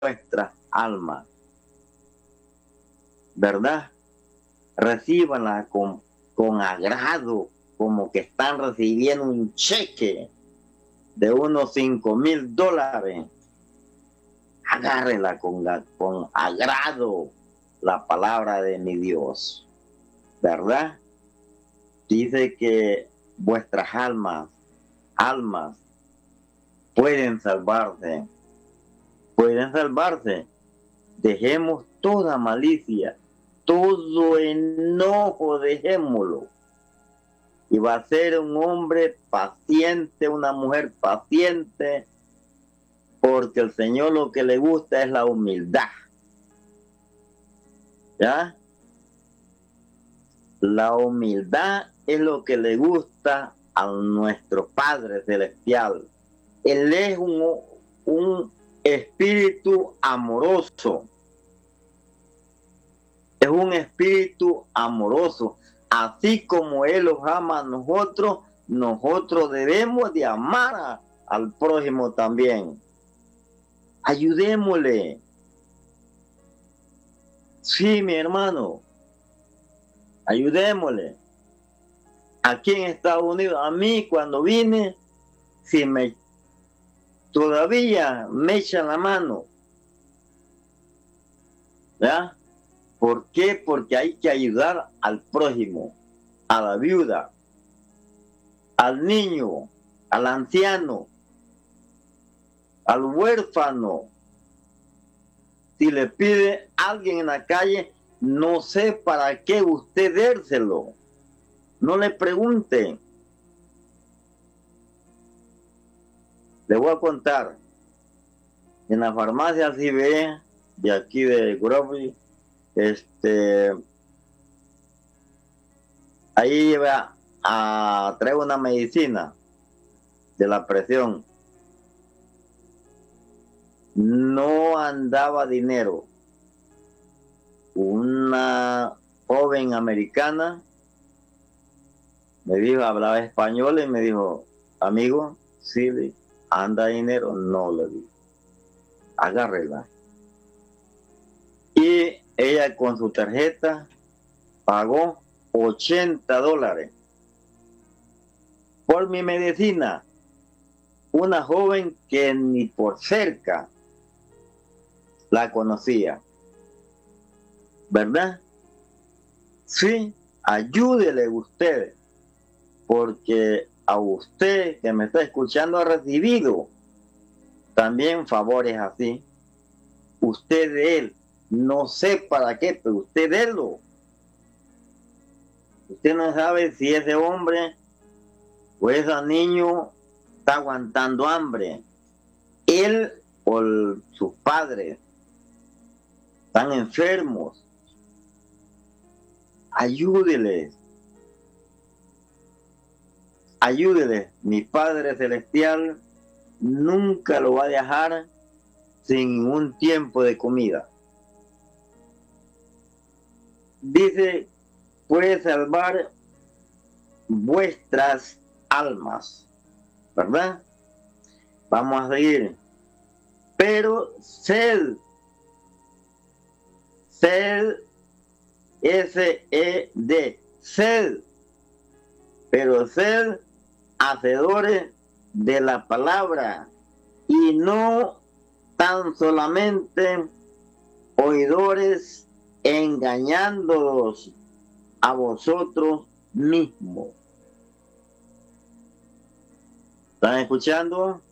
vuestras almas, ¿verdad? Recíbanla con agrado, como que están recibiendo un cheque de unos $5,000. Agárrenla con agrado la palabra de mi Dios, ¿verdad? Dice que vuestras almas pueden salvarse. Dejemos toda malicia, todo enojo, dejémoslo. Y va a ser un hombre paciente, una mujer paciente, porque el Señor lo que le gusta es la humildad. ¿Ya? La humildad es lo que le gusta a nuestro Padre Celestial. Él es un espíritu amoroso. Es un espíritu amoroso. Así como Él los ama a nosotros, nosotros debemos de amar al prójimo también. Ayudémosle. Sí, mi hermano. Ayudémosle. Aquí en Estados Unidos, a mí cuando vine, si todavía me echan la mano. ¿Ya? ¿Por qué? Porque hay que ayudar al prójimo, a la viuda, al niño, al anciano, al huérfano. Si le pide a alguien en la calle, no sé para qué usted dárselo. No le pregunte. Le voy a contar. En la farmacia CBE de aquí de Grove, ahí iba a traer una medicina de la presión. No andaba dinero. Una joven americana me dijo, hablaba español y me dijo, amigo, sí, anda dinero. No, le digo, agárrela. Y ella con su tarjeta pagó $80 por mi medicina. Una joven que ni por cerca la conocía. ¿Verdad? Sí, ayúdele usted, porque a usted que me está escuchando ha recibido también favores así. Usted de él, no sé para qué, pero usted délo. Usted no sabe si ese hombre o ese niño está aguantando hambre. Él o sus padres están enfermos. Ayúdeles. Ayúdeles. Mi Padre Celestial nunca lo va a dejar sin un tiempo de comida. Dice, puede salvar vuestras almas, ¿verdad? Vamos a seguir. Pero sed, S-E-D, sed, pero sed hacedores de la palabra y no tan solamente oidores, engañándolos a vosotros mismos. ¿Están escuchando?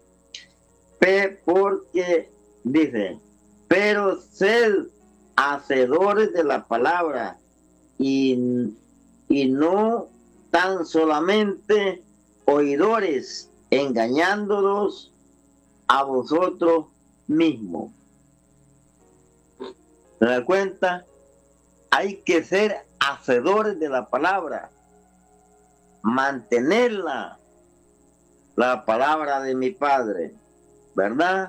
Porque dice, pero sed hacedores de la palabra y no tan solamente oidores, engañándolos a vosotros mismos. ¿Se da cuenta? Hay que ser hacedores de la palabra, mantenerla, la palabra de mi Padre, ¿verdad?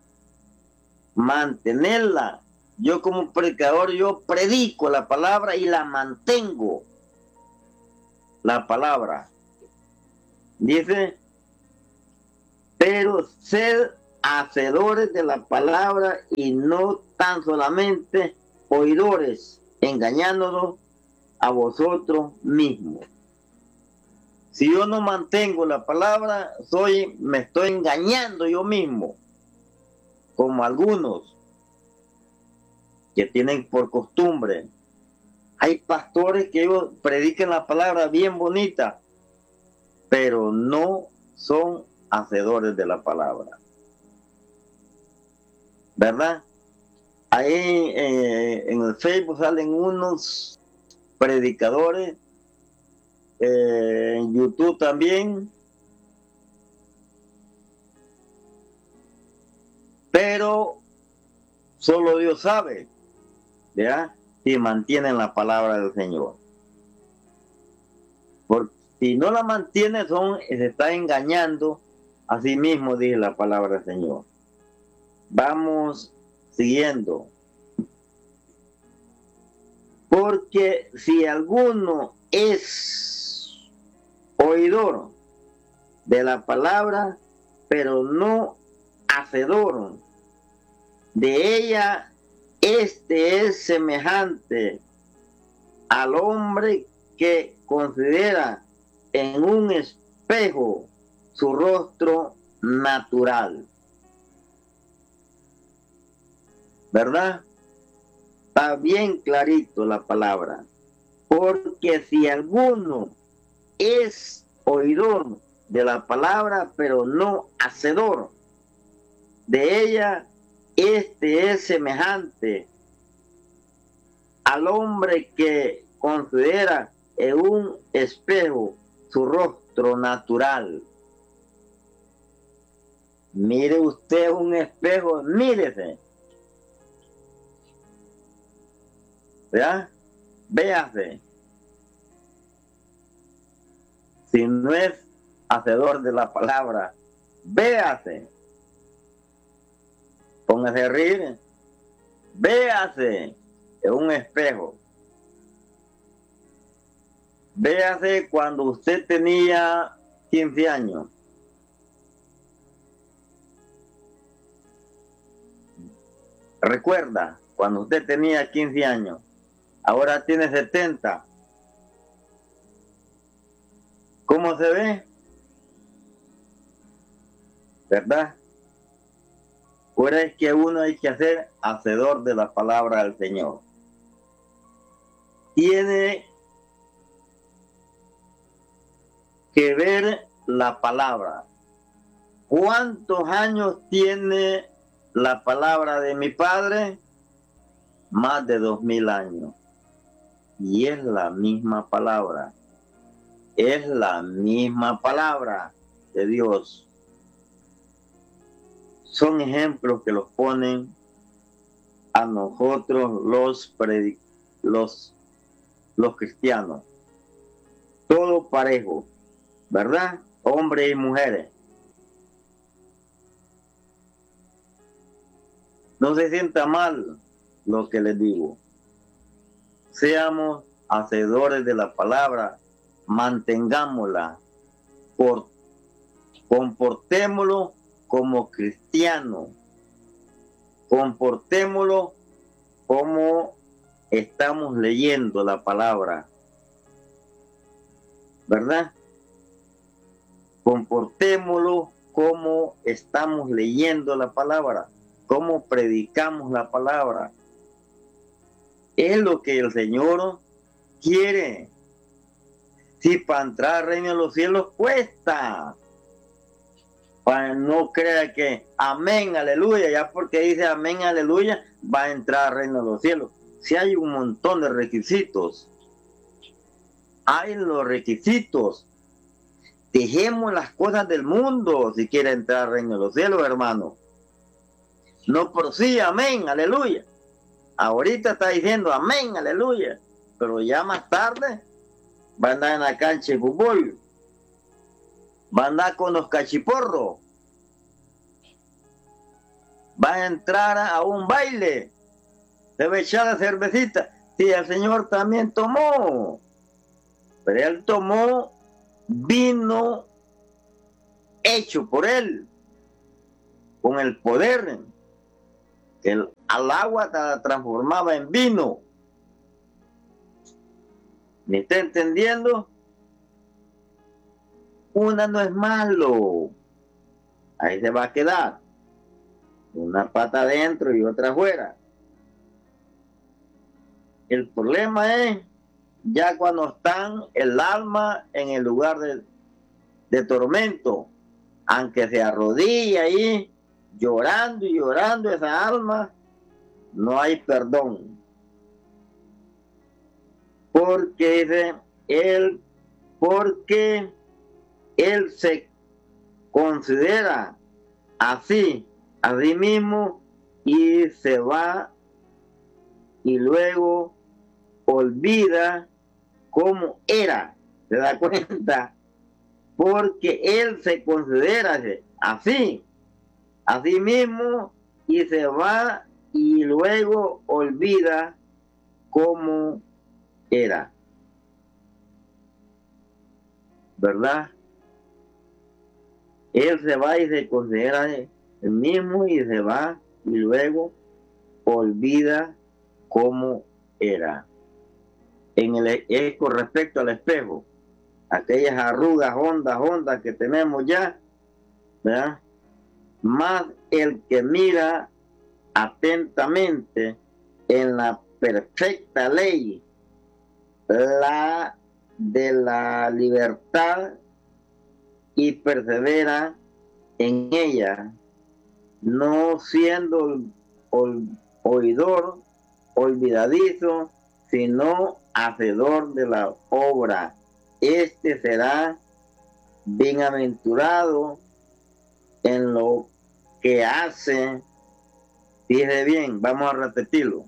Mantenerla. Yo como predicador, yo predico la palabra y la mantengo. La palabra. Dice, pero sed hacedores de la palabra y no tan solamente oidores, engañándonos a vosotros mismos. Si yo no mantengo la palabra, me estoy engañando yo mismo, como algunos que tienen por costumbre. Hay pastores que ellos predican la palabra bien bonita, pero no son hacedores de la palabra. ¿Verdad? Ahí en el Facebook salen unos predicadores, en YouTube también, pero solo Dios sabe, ¿ya? Si mantienen la palabra del Señor. Porque si no la mantiene, se está engañando a sí mismo, dice la palabra del Señor. Vamos siguiendo. Porque si alguno es oidor de la palabra, pero no hacedor de ella, este es semejante al hombre que considera en un espejo su rostro natural. ¿Verdad? Está bien clarito la palabra. Porque si alguno es oidor de la palabra, pero no hacedor de ella, este es semejante al hombre que considera en un espejo su rostro natural. Mire usted un espejo, mírese. ¿Ya? Véase. Si no es hacedor de la palabra, véase. Póngase a reír. Véase en un espejo. Véase cuando usted tenía 15 años. Recuerda, cuando usted tenía 15 años, ahora tiene 70. ¿Cómo se ve? ¿Verdad? Ahora es que uno hay que hacer hacedor de la palabra del Señor. Tiene que ver la palabra. ¿Cuántos años tiene la palabra de mi padre? Más de 2000 años. Y es la misma palabra. Es la misma palabra de Dios. Son ejemplos que los ponen a nosotros los cristianos. Todo parejo, ¿verdad? Hombres y mujeres. No se sienta mal lo que les digo. Seamos hacedores de la palabra, mantengámosla, comportémoslo como cristianos, comportémoslo como estamos leyendo la palabra, ¿verdad? Comportémoslo como estamos leyendo la palabra, como predicamos la palabra. Es lo que el Señor quiere. Si para entrar al reino de los cielos cuesta. Para no crea que amén, aleluya, ya porque dice amén, aleluya, va a entrar al reino de los cielos. Si hay un montón de requisitos. Hay los requisitos. Dejemos las cosas del mundo si quiere entrar al reino de los cielos, hermano. No por sí, amén, aleluya. Ahorita está diciendo amén, aleluya. Pero ya más tarde va a andar en la cancha de fútbol. Va a andar con los cachiporros. Va a entrar a un baile. Se va a echar la cervecita. Sí, el Señor también tomó. Pero Él tomó vino hecho por Él. con el poder, que al agua la transformaba en vino. ¿Me está entendiendo? Una no es malo, ahí se va a quedar, una pata adentro y otra afuera. El problema es ya cuando están el alma en el lugar de tormento, aunque se arrodilla ahí llorando y llorando esa alma, no hay perdón. Porque porque él se considera así a sí mismo y se va y luego olvida cómo era. ¿Se da cuenta? Porque él se considera así a sí mismo y se va y luego olvida cómo era. ¿Verdad? Él se va y se considera el mismo y se va y luego olvida cómo era. Con respecto al espejo, aquellas arrugas, ondas que tenemos ya, ¿verdad? Más el que mira atentamente en la perfecta ley, la de la libertad, y persevera en ella, no siendo oidor olvidadizo, sino hacedor de la obra. Este será bienaventurado en lo que hace. Fíjese bien, vamos a repetirlo.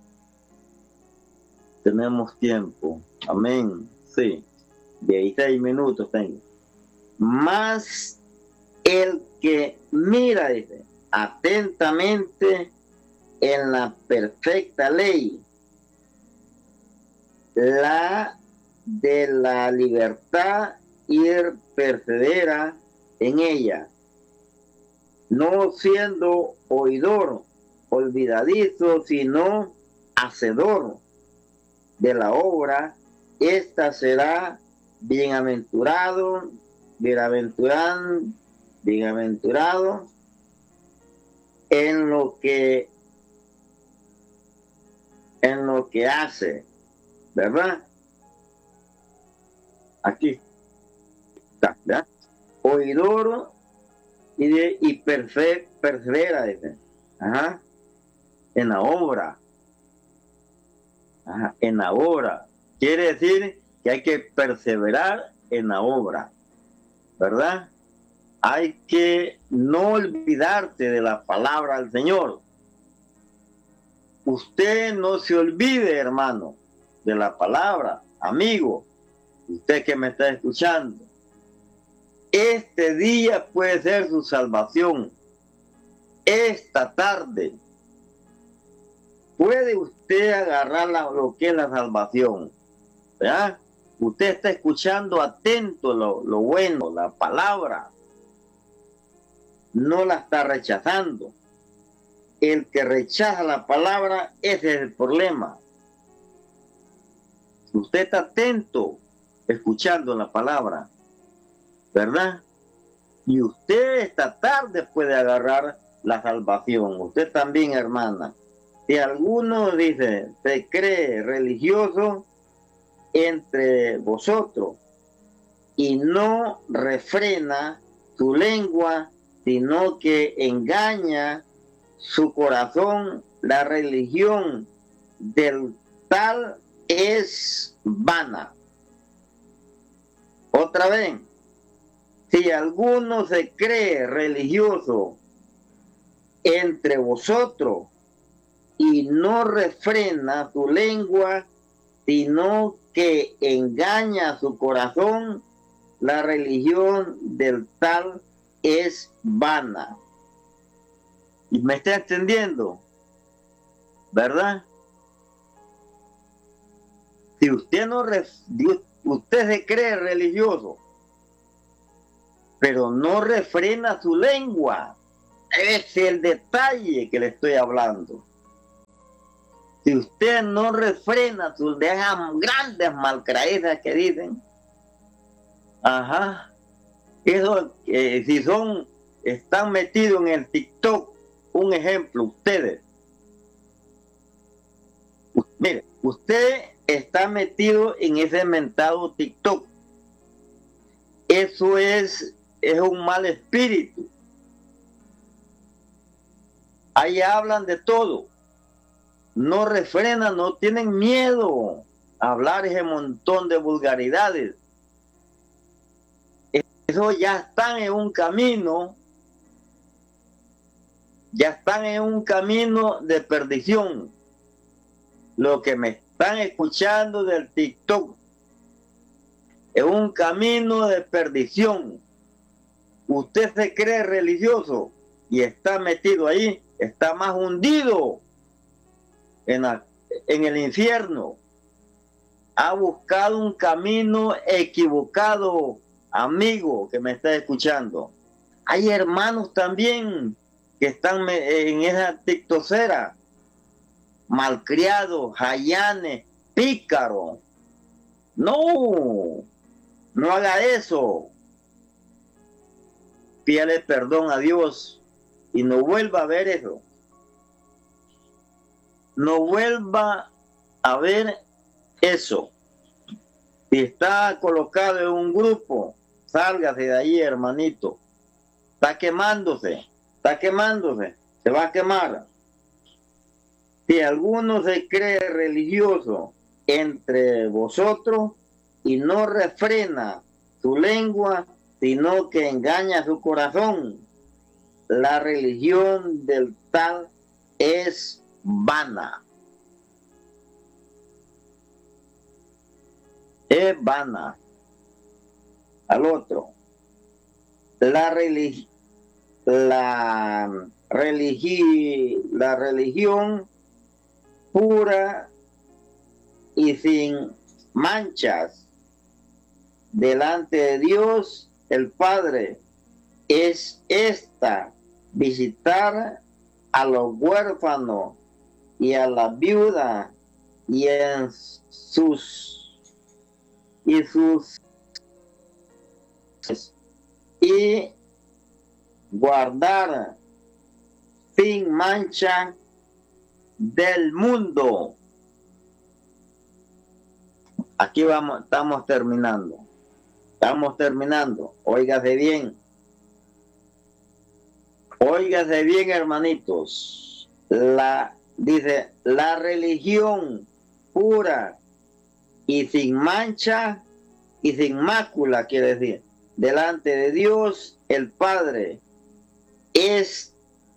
Tenemos tiempo. Amén. Sí. 16 minutos tengo. Más el que mira, dice, atentamente en la perfecta ley, la de la libertad, y persevera en ella, no siendo oidor olvidadizo, sino hacedor de la obra. Esta será bienaventurado en lo que hace, ¿verdad? Aquí está, ¿verdad? Oidor y persevera, dice. Ajá. En la obra. Ajá. En la obra. Quiere decir que hay que perseverar en la obra, ¿verdad? Hay que no olvidarse de la palabra del Señor. Usted no se olvide, hermano, de la palabra, amigo, usted que me está escuchando. Este día puede ser su salvación. Esta tarde puede usted agarrar lo que es la salvación, ¿verdad? Usted está escuchando atento lo bueno, la palabra. No la está rechazando. El que rechaza la palabra, ese es el problema. Usted está atento, escuchando la palabra, ¿verdad? Y usted esta tarde puede agarrar la salvación. Usted también, hermana. Si alguno dice, se cree religioso entre vosotros y no refrena su lengua, sino que engaña su corazón, la religión del tal es vana. Otra vez, si alguno se cree religioso entre vosotros y no refrena su lengua, sino que engaña su corazón, la religión del tal es vana. ¿Y me está entendiendo? ¿Verdad? Si usted usted se cree religioso, pero no refrena su lengua, Es el detalle que le estoy hablando. Si usted no refrena sus de esas grandes malcraídas que dicen, ajá, eso, si están metidos en el TikTok, un ejemplo, ustedes, mire, usted está metido en ese mentado TikTok. Eso es un mal espíritu. Ahí hablan de todo. No refrenan, no tienen miedo a hablar ese montón de vulgaridades. Eso ya están en un camino, de perdición. Lo que me están escuchando del TikTok es un camino de perdición. Usted se cree religioso y está metido ahí, está más hundido en el infierno. Ha buscado un camino equivocado, amigo que me está escuchando. Hay hermanos también que están en esa tiktocera, malcriados, jayanes, pícaros. No haga eso. Pídale perdón a Dios y no vuelva a ver eso. No vuelva a ver eso. Si está colocado en un grupo, sálgase de ahí, hermanito. Está quemándose, se va a quemar. Si alguno se cree religioso entre vosotros y no refrena su lengua, sino que engaña su corazón, la religión del tal es vana. Es vana. Al otro, la religión pura y sin manchas delante de Dios el Padre es esta: visitar a los huérfanos y a la viuda y guardar sin mancha del mundo. Aquí estamos terminando. Óigase bien, hermanitos. Dice, la religión pura y sin mancha y sin mácula, quiere decir, delante de Dios el Padre, es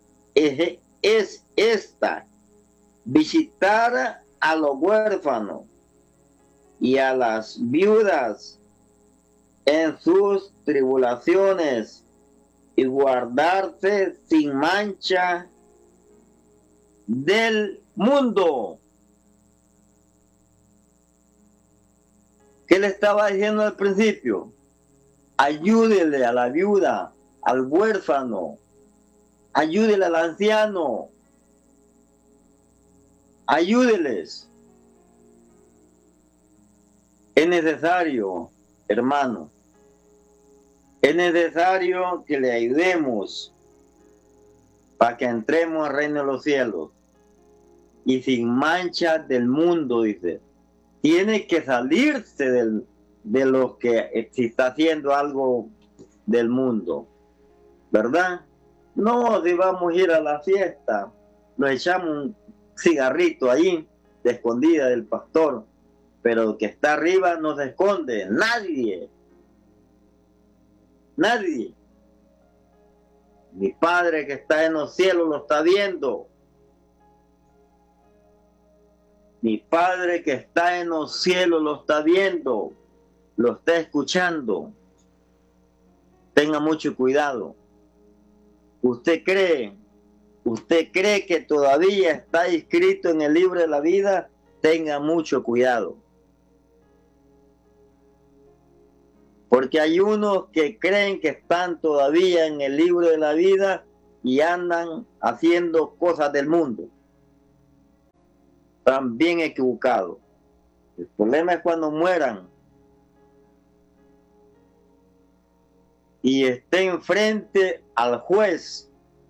esta: visitar a los huérfanos y a las viudas en sus tribulaciones y guardarse sin mancha del mundo. ¿Qué le estaba diciendo al principio? Ayúdele a la viuda, al huérfano, ayúdele al anciano, ayúdeles. Es necesario, hermano, es necesario que le ayudemos para que entremos al reino de los cielos y sin mancha del mundo, dice. Tiene que salirse de lo que si está haciendo algo del mundo, ¿verdad? No, si vamos a ir a la fiesta, nos echamos un cigarrito ahí, de escondida del pastor, pero el que está arriba no se esconde, nadie. Mi Padre que está en los cielos lo está viendo. Mi Padre que está en los cielos lo está viendo, lo está escuchando. Tenga mucho cuidado. ¿Usted cree que todavía está inscrito en el libro de la vida? Tenga mucho cuidado. Porque hay unos que creen que están todavía en el libro de la vida y andan haciendo cosas del mundo. Están bien equivocados. El problema es cuando mueran y estén frente al juez.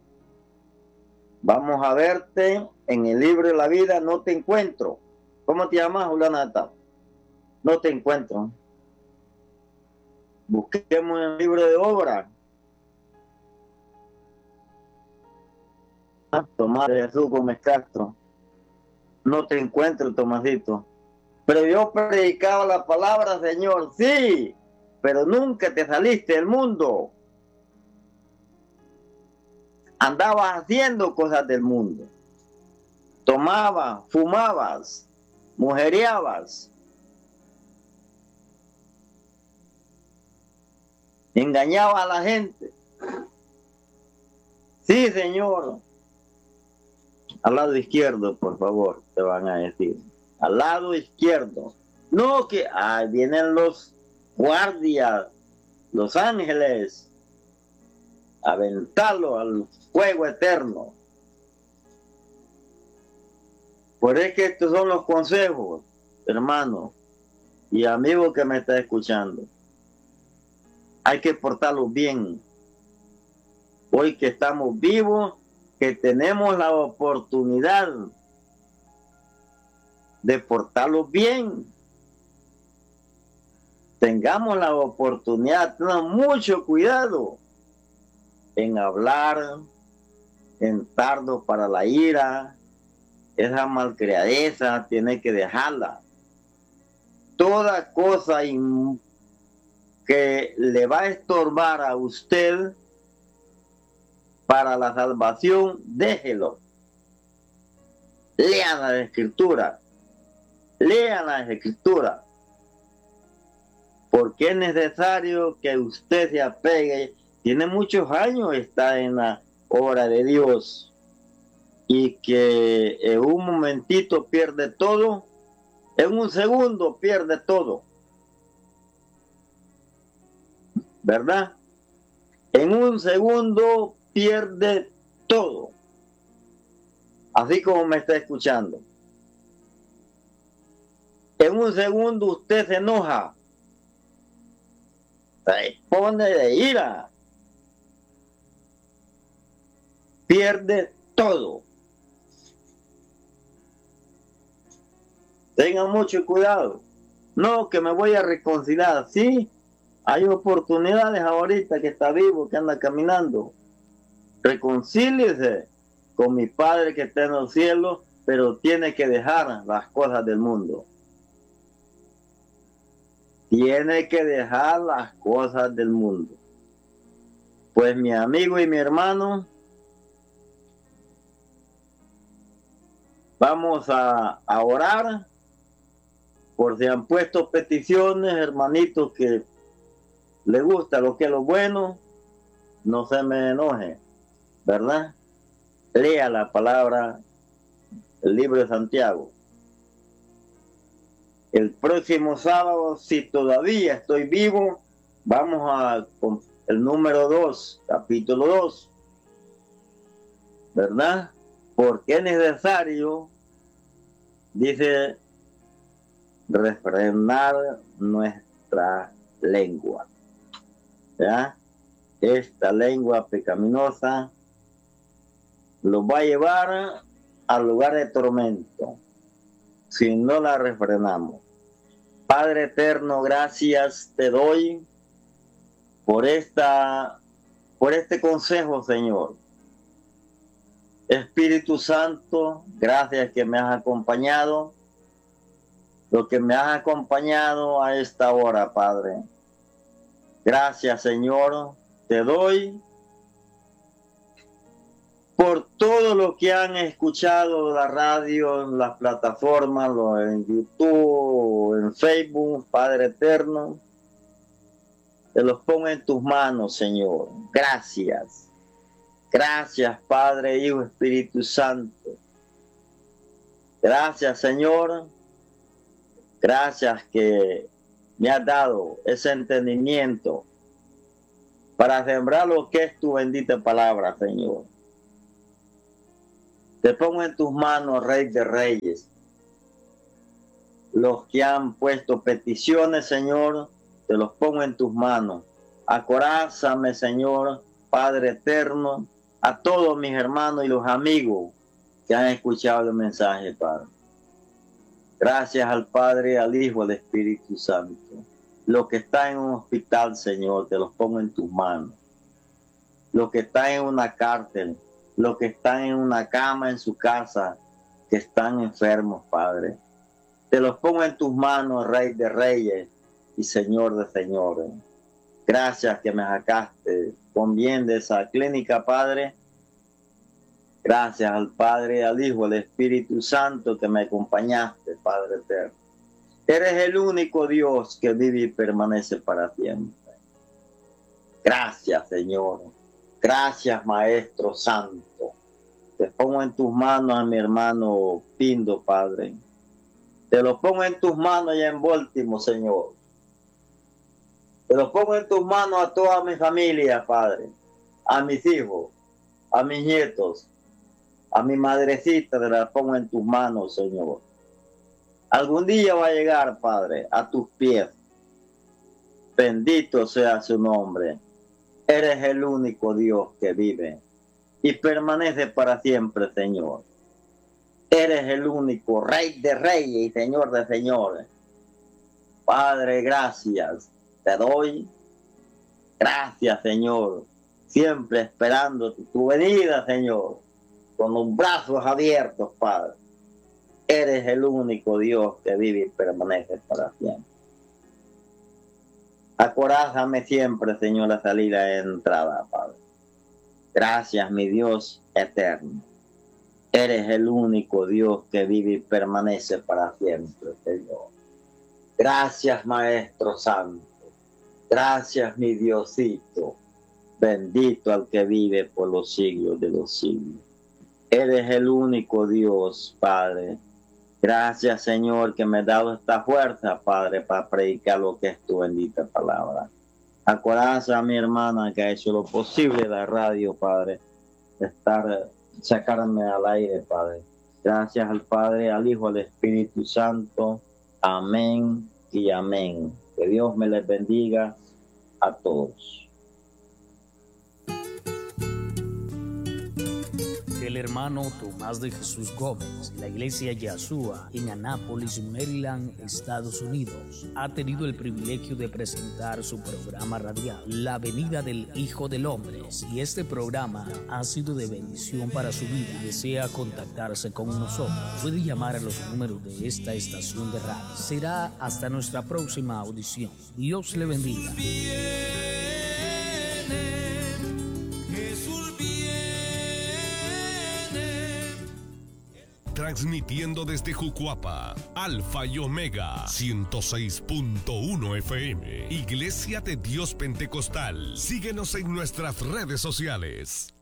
Vamos a verte en el libro de la vida, no te encuentro. ¿Cómo te llamas, Julianata? No te encuentro. Busquemos en el libro de obra. Tomás de Jesús Gómez Castro. No te encuentro, Tomasito. Pero yo predicaba la palabra, Señor, sí, pero nunca te saliste del mundo. Andabas haciendo cosas del mundo. Tomabas, fumabas, mujereabas. Engañabas a la gente. Sí, Señor. Al lado izquierdo, por favor, te van a decir. Al lado izquierdo. No que ahí vienen los guardias, los ángeles, a aventarlo al fuego eterno. Por eso que estos son los consejos, hermano y amigo que me está escuchando. Hay que portarlos bien. Hoy que estamos vivos, que tenemos la oportunidad de portarlos bien. Tengamos la oportunidad, tengan mucho cuidado en hablar, en tardo para la ira. Esa malcriadeza tiene que dejarla. Toda cosa que le va a estorbar a usted para la salvación, déjelo. Lean la Escritura. Lean la Escritura. Porque es necesario que usted se apegue. Tiene muchos años, está en la obra de Dios. Y que en un momentito pierde todo. En un segundo pierde todo. ¿Verdad? En un segundo pierde todo. Así como me está escuchando. En un segundo usted se enoja. Se pone de ira. Pierde todo. Tengan mucho cuidado. No, que me voy a reconciliar. Sí, hay oportunidades ahorita que está vivo, que anda caminando. Reconcíliese con mi Padre que está en los cielos, pero tiene que dejar las cosas del mundo. Tiene que dejar las cosas del mundo. Pues mi amigo y mi hermano, vamos a orar por si han puesto peticiones, hermanitos, que les gusta lo que es lo bueno, no se me enoje, ¿verdad? Lea la palabra, el libro de Santiago. El próximo sábado, si todavía estoy vivo, vamos a el número 2, capítulo 2, ¿verdad? Porque es necesario, dice, refrenar nuestra lengua. ¿Ya? Esta lengua pecaminosa los va a llevar al lugar de tormento si no la refrenamos. Padre eterno, gracias te doy por este consejo, Señor. Espíritu Santo, gracias que me has acompañado, lo que me has acompañado a esta hora, Padre. Gracias, Señor, te doy por todo lo que han escuchado la radio, en las plataformas, en YouTube, en Facebook, Padre eterno. Te los pongo en tus manos, Señor. Gracias. Gracias, Padre, Hijo, Espíritu Santo. Gracias, Señor. Gracias que me has dado ese entendimiento para sembrar lo que es tu bendita palabra, Señor. Te pongo en tus manos, Rey de Reyes, los que han puesto peticiones, Señor, te los pongo en tus manos. Acorázame, Señor, Padre eterno, a todos mis hermanos y los amigos que han escuchado el mensaje, Padre. Gracias al Padre, al Hijo, al Espíritu Santo. Los que están en un hospital, Señor, te los pongo en tus manos. Los que están en una cárcel, los que están en una cama en su casa, que están enfermos, Padre. Te los pongo en tus manos, Rey de Reyes y Señor de Señores. Gracias que me sacaste con bien de esa clínica, Padre. Gracias al Padre, al Hijo, al Espíritu Santo que me acompañaste, Padre eterno. Eres el único Dios que vive y permanece para siempre. Gracias, Señor. Gracias, Maestro Santo. Te pongo en tus manos a mi hermano Pindo, Padre. Te lo pongo en tus manos allá en Baltimore, Señor. Te lo pongo en tus manos a toda mi familia, Padre. A mis hijos, a mis nietos, a mi madrecita, te la pongo en tus manos, Señor. Algún día va a llegar, Padre, a tus pies. Bendito sea su nombre. Eres el único Dios que vive y permanece para siempre, Señor. Eres el único Rey de Reyes y Señor de Señores. Padre, gracias te doy. Gracias, Señor. Siempre esperando tu venida, Señor. Con los brazos abiertos, Padre. Eres el único Dios que vive y permanece para siempre. Acorázame siempre, Señor, la salida y entrada, Padre. Gracias, mi Dios eterno. Eres el único Dios que vive y permanece para siempre, Señor. Gracias, Maestro Santo. Gracias, mi Diosito. Bendito al que vive por los siglos de los siglos. Eres el único Dios, Padre. Gracias, Señor, que me has dado esta fuerza, Padre, para predicar lo que es tu bendita palabra. Acuérdate a mi hermana que ha hecho lo posible la radio, Padre, sacarme al aire, Padre. Gracias al Padre, al Hijo, al Espíritu Santo. Amén y amén. Que Dios me les bendiga a todos. El hermano Tomás de Jesús Gómez, la iglesia Yahshua en Annapolis, Maryland, Estados Unidos, ha tenido el privilegio de presentar su programa radial, La Venida del Hijo del Hombre. Si este programa ha sido de bendición para su vida y desea contactarse con nosotros, puede llamar a los números de esta estación de radio. Será hasta nuestra próxima audición. Dios le bendiga. Transmitiendo desde Jucuapa, Alfa y Omega, 106.1 FM, Iglesia de Dios Pentecostal. Síguenos en nuestras redes sociales.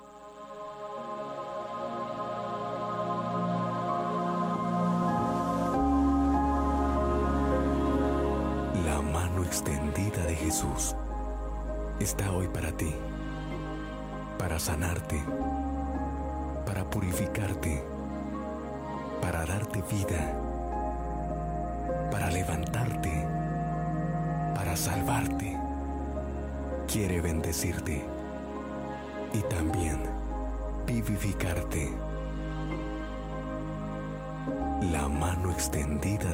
La mano extendida de Jesús está hoy para ti, para sanarte, para purificarte, para darte vida, para levantarte, para salvarte. Quiere bendecirte y también vivificarte. La mano extendida